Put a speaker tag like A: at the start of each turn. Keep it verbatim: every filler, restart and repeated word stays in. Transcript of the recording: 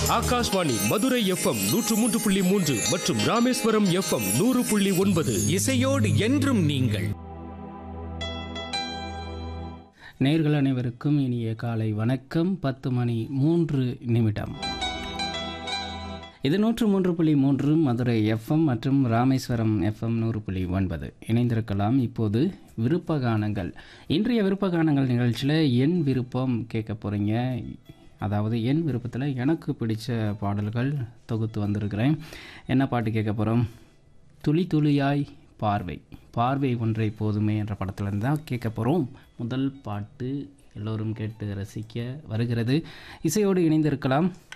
A: Akashvani Madurai FM நூற்று மூன்று புள்ளி மூன்று மற்றும் ராமேஸ்வரம் எஃப்எம் நூறு புள்ளி ஒன்பது.
B: இசையோடு என்றும் நீங்கள்.
C: நேயர்கள் அனைவருக்கும் இனிய காலை வணக்கம். பத்து மணி மூன்று நிமிடம். இது நூற்று மூன்று புள்ளி மூன்று மதுரை எஃப்எம் மற்றும் ராமேஸ்வரம் எஃப்எம் நூறு புள்ளி ஒன்பது. இணைந்திருக்கலாம். இப்போது விருப்ப கானங்கள். இன்றைய விருப்ப கானங்கள் நிகழ்ச்சியில் என் விருப்பம் கேட்க போகிறீங்க. அதாவது என் விருப்பத்தில் எனக்கு பிடிச்ச பாடல்கள் தொகுத்து வந்திருக்கிறேன். என்ன பாட்டு கேட்க போகிறோம்? துளி துளியாய் பார்வை பார்வை ஒன்றை போதுமே என்ற படத்துலேருந்து தான் கேட்க போகிறோம். முதல் பாட்டு எல்லோரும் கேட்டு ரசிக்க வருகிறது. இசையோடு இணைந்திருக்கலாம்.